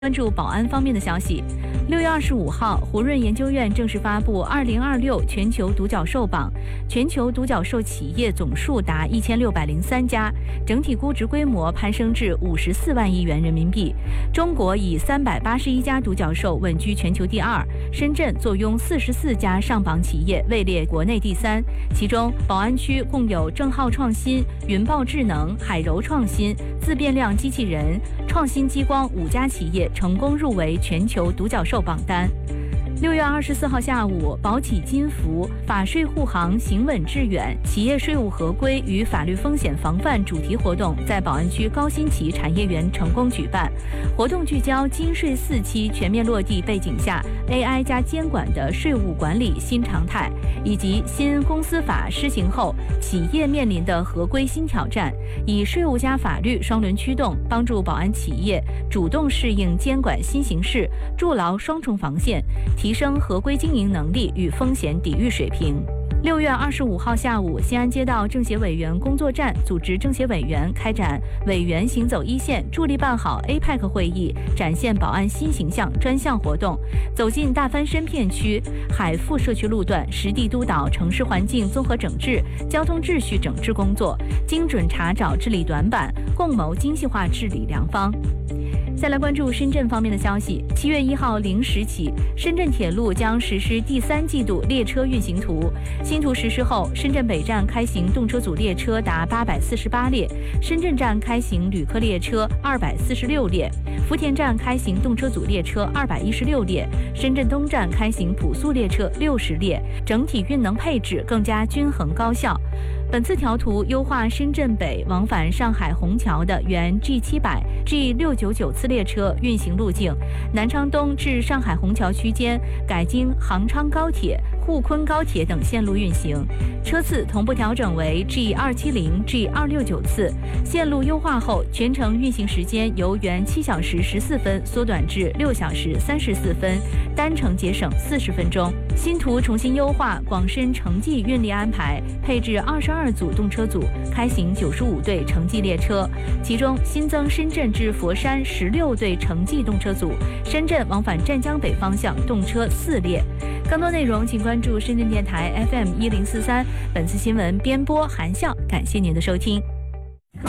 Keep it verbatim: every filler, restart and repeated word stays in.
关注保安方面的消息，六月二十五号，胡润研究院正式发布二零二六全球独角兽榜，全球独角兽企业总数达一千六百零三家，整体估值规模攀升至五十四万亿元人民币。中国以三百八十一家独角兽稳居全球第二，深圳坐拥四十四家上榜企业，位列国内第三。其中，宝安区共有正浩创新、云豹智能、海柔创新、自变量机器人、创新激光五家企业成功入围全球独角兽榜单。六月二十四号下午，保企金服法税护航行稳致远企业税务合规与法律风险防范主题活动在宝安区高新奇产业园成功举办。活动聚焦金税四期全面落地背景下 A I 加监管的税务管理新常态，以及新公司法施行后企业面临的合规新挑战，以税务加法律双轮驱动，帮助宝安企业主动适应监管新形势，筑牢双重防线，提升合规经营能力与风险抵御水平。六月二十五号下午，西安街道政协委员工作站组织政协委员开展委员行走一线，助力办好 A P E C 会议，展现宝安新形象专项活动，走进大翻身片区、海富社区路段，实地督导城市环境综合整治、交通秩序整治工作，精准查找治理短板，共谋精细化治理良方。再来关注深圳方面的消息，七月一号零时起，深圳铁路将实施第三季度列车运行图。新图实施后，深圳北站开行动车组列车达八百四十八列，深圳站开行旅客列车二百四十六列，福田站开行动车组列车二百一十六列，深圳东站开行普速列车六十列，整体运能配置更加均衡高效。本次调图优化深圳北往返上海虹桥的原 G 七百、G 六九九次列车运行路径，南昌东至上海虹桥区间改经杭昌高铁、沪昆高铁等线路运行，车次同步调整为 G 二七零、G 二六九次。线路优化后，全程运行时间由原七小时十四分缩短至六小时三十四分，单程节省四十分钟。新图重新优化广深城际运力安排，配置二十二组动车组，开行九十五对城际列车，其中新增深圳至佛山十六对城际动车组，深圳往返湛江北方向动车四列。更多内容请关注深圳电台 F M 一零四三。本次新闻编播韩笑，感谢您的收听。